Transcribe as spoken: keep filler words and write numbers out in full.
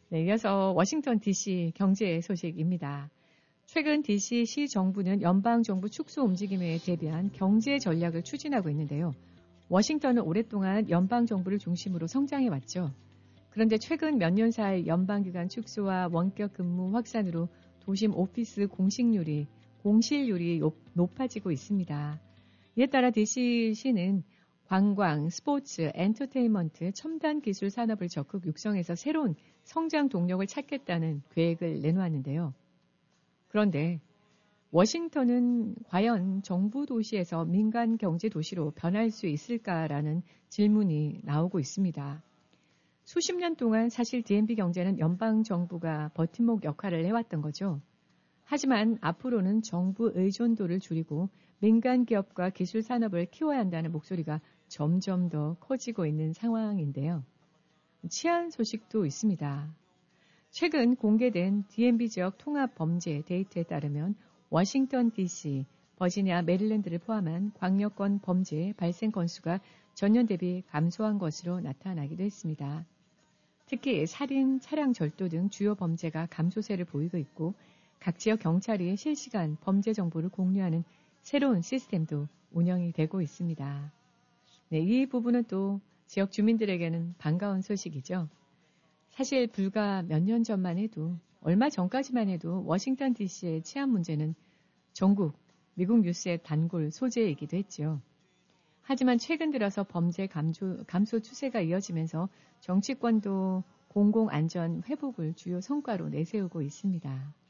네, 이어서 워싱턴 디씨 경제 소식입니다. 최근 디씨 시 정부는 연방정부 축소 움직임에 대비한 경제 전략을 추진하고 있는데요. 워싱턴은 오랫동안 연방정부를 중심으로 성장해왔죠. 그런데 최근 몇 년 사이 연방기관 축소와 원격 근무 확산으로 도심 오피스 공식률이, 공실률이 높아지고 있습니다. 이에 따라 디씨시는 관광, 스포츠, 엔터테인먼트, 첨단 기술 산업을 적극 육성해서 새로운 성장 동력을 찾겠다는 계획을 내놓았는데요. 그런데 워싱턴은 과연 정부 도시에서 민간 경제 도시로 변할 수 있을까라는 질문이 나오고 있습니다. 수십 년 동안 사실 디엠비 경제는 연방 정부가 버팀목 역할을 해왔던 거죠. 하지만 앞으로는 정부 의존도를 줄이고 민간 기업과 기술 산업을 키워야 한다는 목소리가 점점 더 커지고 있는 상황인데요. 치안 소식도 있습니다. 최근 공개된 디엠비 지역 통합 범죄 데이터에 따르면 워싱턴 디씨, 버지니아, 메릴랜드를 포함한 광역권 범죄 발생 건수가 전년 대비 감소한 것으로 나타나기도 했습니다. 특히 살인, 차량 절도 등 주요 범죄가 감소세를 보이고 있고 각 지역 경찰이 실시간 범죄 정보를 공유하는 새로운 시스템도 운영이 되고 있습니다. 네, 이 부분은 또 지역 주민들에게는 반가운 소식이죠. 사실 불과 몇 년 전만 해도, 얼마 전까지만 해도 워싱턴 디씨의 치안 문제는 전국 미국 뉴스의 단골 소재이기도 했죠. 하지만 최근 들어서 범죄 감소, 감소 추세가 이어지면서 정치권도 공공안전 회복을 주요 성과로 내세우고 있습니다.